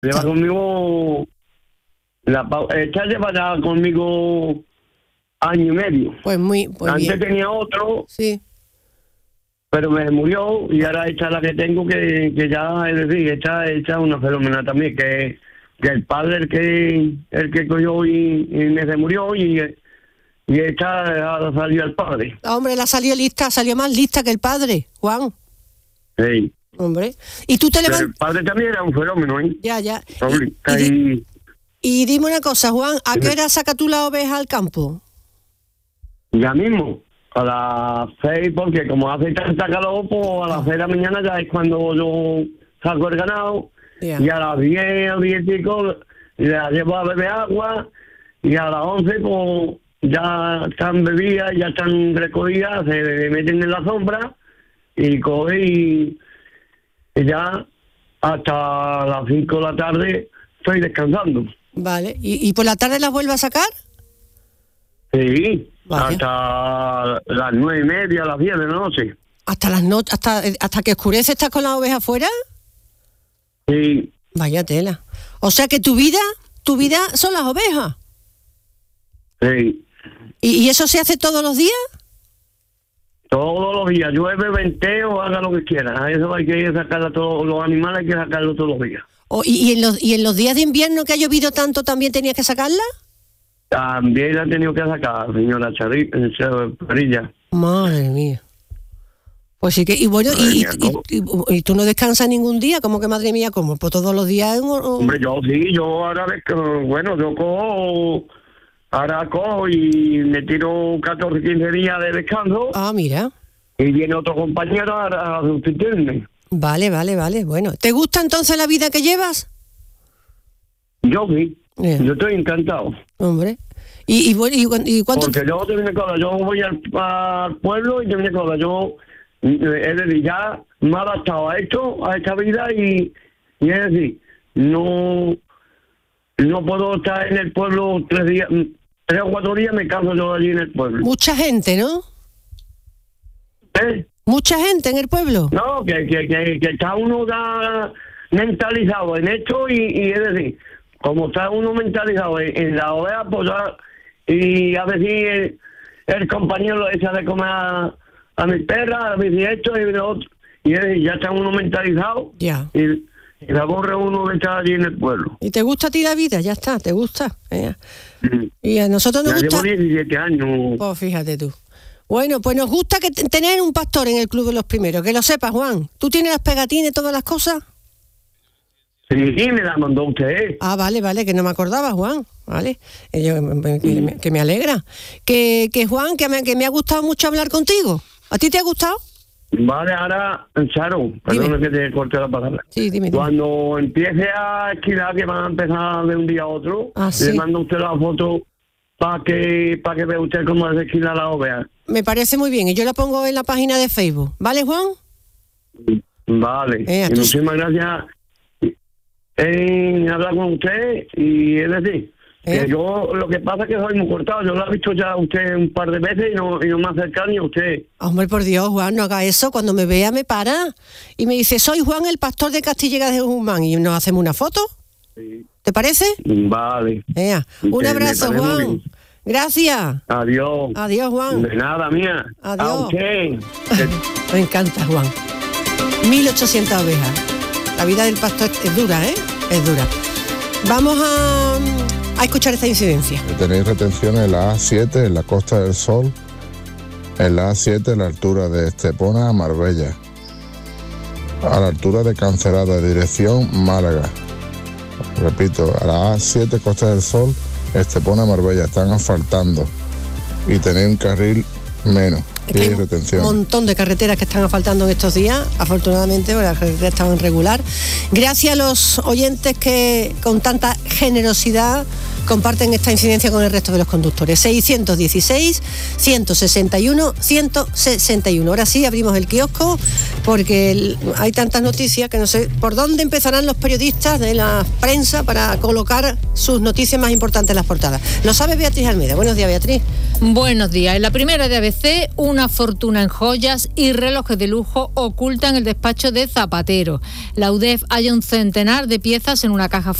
Lleva conmigo, esta lleva ya conmigo año y medio. Pues Antes bien. tenía otro, Sí. pero me murió y ahora esta es la que tengo que ya, es decir, esta es una fenómena también, que el padre el que cogió y me murió y esta ahora salió el padre. Hombre, salió más lista que el padre, Juan. Sí. Hombre. Y tú te Pero levantas... el padre también era un fenómeno, ¿eh? Ya. Hombre, Y dime una cosa, Juan, ¿a qué hora sacas tú la oveja al campo? ya mismo, a las 6, porque como hace tanta calor, pues a las 6 de la mañana ya es cuando yo saco el ganado. Ya. Y a las 10 o 10 y pico la llevo a beber agua. Y a las 11, pues ya están bebidas, ya están recogidas, se meten en la sombra y coge y ya hasta las 5 de la tarde estoy descansando. Vale. ¿Y por la tarde las vuelves a sacar? Sí, Vaya. hasta las 9:30, las 10 de la noche. ¿Hasta que oscurece estás con la oveja afuera? Sí, Vaya tela. O sea que tu vida son las ovejas. sí. ¿Y eso se hace todos los días? Todos los días, llueve, venteo, haga lo que quiera. A eso hay que sacar a todos los animales, hay que sacarlos todos los días. ¿Y en los días de invierno que ha llovido tanto también tenías que sacarla? También la han tenido que sacar, señora Charilla. Madre mía. Pues sí que, y bueno, y tú no descansas ningún día, como que madre mía, como pues todos los días. Hombre, yo ahora ahora cojo y me tiro 14, 15 días de descanso. Ah, mira. Y viene otro compañero a sustituirme. Vale. Bueno, ¿te gusta entonces la vida que llevas? Yo sí. Bien. Yo estoy encantado. Hombre. ¿Y cuánto? Porque yo voy al pueblo y yo es decir, ya me he adaptado a esta vida y es decir, no puedo estar en el pueblo 3 o 4 días, me canso yo allí en el pueblo. Mucha gente, ¿no? ¿Eh? Mucha gente en el pueblo. No, que está uno ya mentalizado en esto y es decir, como está uno mentalizado en la oveja, pues ya, y a ver si el compañero lo echa de comer a mi perra, a ver si esto y lo otro, y es decir, ya está uno mentalizado. Ya. Y se aburre uno de estar allí en el pueblo. ¿Y te gusta a ti la vida? Ya está, ¿te gusta? Y a nosotros nos Ya gusta... llevo 17 años. Pues fíjate tú. Bueno, pues nos gusta tener un pastor en el Club de los Primeros, que lo sepas, Juan. ¿Tú tienes las pegatines y todas las cosas? Sí, me la mandó usted. Ah, vale, que no me acordaba, Juan. Vale, que me alegra. Que Juan, que me ha gustado mucho hablar contigo. ¿A ti te ha gustado? Vale, ahora, Charo, perdona que te corte la palabra. Sí, dime. Cuando empiece a esquilar, que van a empezar de un día a otro, sí. le mando a usted la foto para que vea usted cómo se esquila la oveja. Me parece muy bien, y yo la pongo en la página de Facebook. ¿Vale, Juan? Vale, y muchísimas gracias en hablar con usted, y es decir, que yo lo que pasa es que soy muy cortado. Yo lo he visto ya a usted un par de veces y no me acerca ni a usted. Hombre, por Dios, Juan, no haga eso. Cuando me vea me para y me dice, soy Juan, el pastor de Castillegas de Guzmán, y nos hacemos una foto. Sí. ¿Te parece? Vale. Un abrazo, Juan. Gracias. Adiós. Adiós, Juan. De nada, mía. Adiós. A usted. Me encanta, Juan. 1800 ovejas. La vida del pastor es dura, ¿eh? Es dura. Vamos a escuchar esta incidencia. Tenéis retención en la A7, en la Costa del Sol, en la A7, a la altura de Estepona a Marbella, a la altura de Cancelada, dirección Málaga. Repito, a la A7, Costa del Sol, Estepona a Marbella, están asfaltando y tenéis un carril menos. Es que hay un montón de carreteras que están asfaltando en estos días, afortunadamente, porque las carreteras estaban regular. Gracias a los oyentes que con tanta generosidad comparten esta incidencia con el resto de los conductores. 616 161 161. Ahora sí abrimos el kiosco porque hay tantas noticias que no sé por dónde empezarán los periodistas de la prensa para colocar sus noticias más importantes en las portadas. Lo sabe Beatriz Almeida. Buenos días, Beatriz. Buenos días. En la primera de ABC, una fortuna en joyas y relojes de lujo oculta en el despacho de Zapatero. La UDEF halla un centenar de piezas en una caja